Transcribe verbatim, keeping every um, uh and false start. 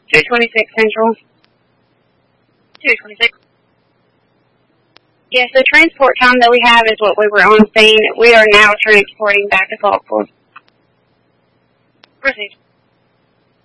two twenty-six Central. two twenty-six. Yes, the transport time that we have is what we were on scene. We are now transporting back to Falkville. Proceed.